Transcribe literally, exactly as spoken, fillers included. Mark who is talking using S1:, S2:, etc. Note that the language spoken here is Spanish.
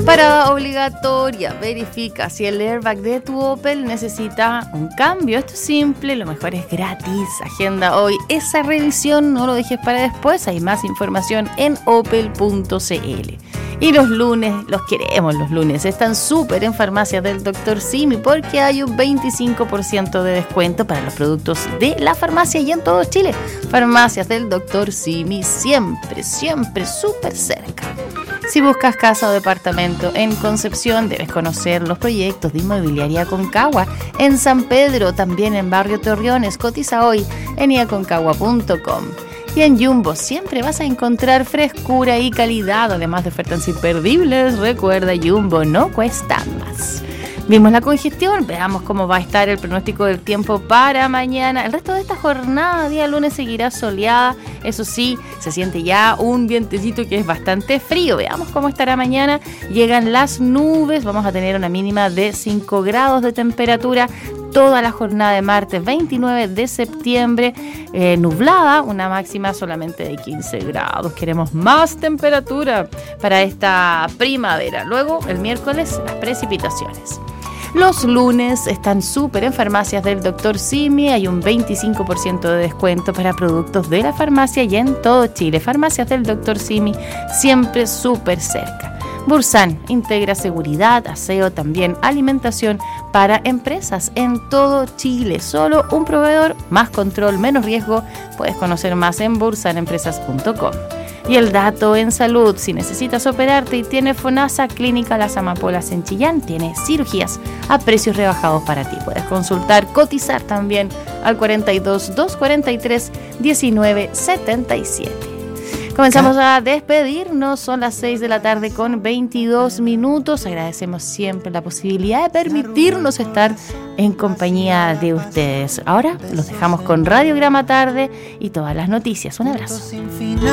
S1: Parada obligatoria, verifica si el airbag de tu Opel necesita un cambio. Esto es simple, lo mejor es gratis. Agenda hoy esa revisión, no lo dejes para después. Hay más información en opel punto c l. Y los lunes, los queremos los lunes, están súper en Farmacias del doctor Simi porque hay un veinticinco por ciento de descuento para los productos de la farmacia y en todo Chile. Farmacias del doctor Simi, siempre, siempre súper cerca. Si buscas casa o departamento en Concepción, debes conocer los proyectos de Inmobiliaria Aconcagua. En San Pedro, también en Barrio Torreones, cotiza hoy en i a concagua punto com. Y en Jumbo siempre vas a encontrar frescura y calidad, además de ofertas imperdibles. Recuerda, Jumbo no cuesta más. Vimos la congestión, veamos cómo va a estar el pronóstico del tiempo para mañana. El resto de esta jornada, día lunes, seguirá soleada. Eso sí, se siente ya un vientecito que es bastante frío. Veamos cómo estará mañana. Llegan las nubes, vamos a tener una mínima de cinco grados de temperatura. Toda la jornada de martes veintinueve de septiembre, eh, nublada, una máxima solamente de quince grados. Queremos más temperatura para esta primavera. Luego, el miércoles, las precipitaciones. Los lunes están súper en Farmacias del doctor Simi. Hay un veinticinco por ciento de descuento para productos de la farmacia y en todo Chile. Farmacias del doctor Simi, siempre súper cerca. Bursan integra seguridad, aseo, también alimentación para empresas en todo Chile. Solo un proveedor, más control, menos riesgo. Puedes conocer más en bursan empresas punto com. Y el dato en salud, si necesitas operarte y tienes FONASA, Clínica Las Amapolas en Chillán tiene cirugías a precios rebajados para ti. Puedes consultar, cotizar también al cuarenta y dos, doscientos cuarenta y tres, diecinueve setenta y siete. Comenzamos a despedirnos, son las seis de la tarde con veintidós minutos. Agradecemos siempre la posibilidad de permitirnos estar en compañía de ustedes. Ahora los dejamos con Radiograma Tarde y todas las noticias. Un abrazo.